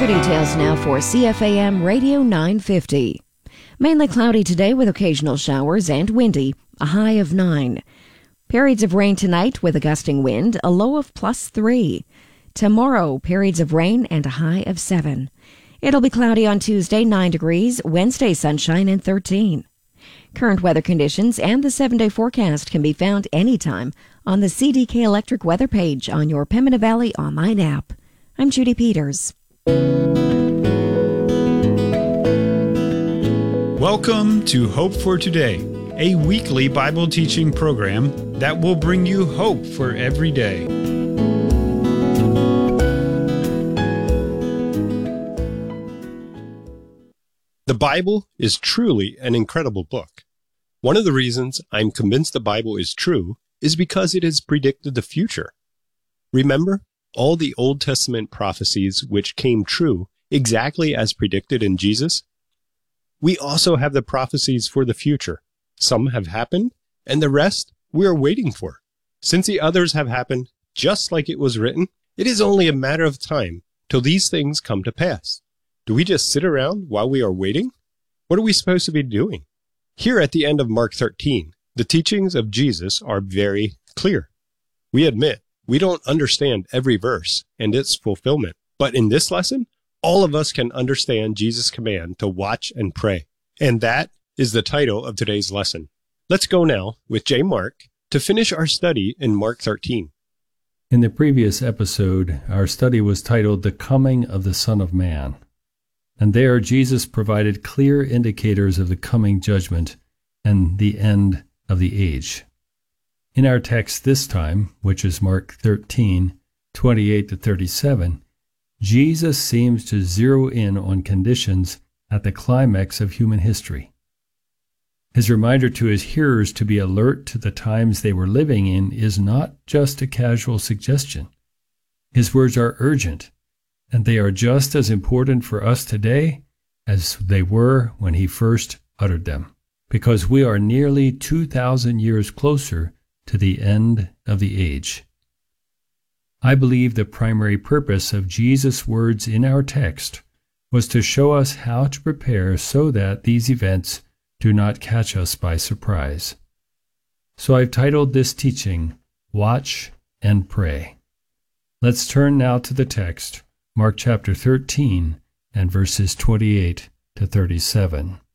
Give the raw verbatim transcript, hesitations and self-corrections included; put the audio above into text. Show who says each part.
Speaker 1: Weather details now for C F A M Radio nine fifty. Mainly cloudy today with occasional showers and windy, a high of nine. Periods of rain tonight with a gusting wind, a low of plus three. Tomorrow, periods of rain and a high of seven. It'll be cloudy on Tuesday, nine degrees, Wednesday, sunshine and thirteen. Current weather conditions and the seven-day forecast can be found anytime on the C D K Electric weather page on your Pembina Valley online app. I'm Judy Peters.
Speaker 2: Welcome to Hope for Today, a weekly Bible teaching program that will bring you hope for every day. The Bible is truly an incredible book. One of the reasons I'm convinced the Bible is true is because it has predicted the future. Remember all the Old Testament prophecies which came true exactly as predicted in Jesus? We also have the prophecies for the future. Some have happened, and the rest we are waiting for. Since the others have happened just like it was written, it is only a matter of time till these things come to pass. Do we just sit around while we are waiting? What are we supposed to be doing? Here at the end of Mark thirteen, the teachings of Jesus are very clear. We admit we don't understand every verse and its fulfillment, but in this lesson, all of us can understand Jesus' command to watch and pray. And that is the title of today's lesson. Let's go now with J. Mark to finish our study in Mark thirteen.
Speaker 3: In the previous episode, our study was titled The Coming of the Son of Man. And there Jesus provided clear indicators of the coming judgment and the end of the age. In our text this time, which is Mark thirteen, twenty-eight to thirty-seven, Jesus seems to zero in on conditions at the climax of human history. His reminder to his hearers to be alert to the times they were living in is not just a casual suggestion. His words are urgent, and they are just as important for us today as they were when he first uttered them, because we are nearly two thousand years closer to the end of the age. I believe the primary purpose of Jesus' words in our text was to show us how to prepare so that these events do not catch us by surprise. So I've titled this teaching, Watch and Pray. Let's turn now to the text, Mark chapter thirteen and verses twenty-eight to thirty-seven.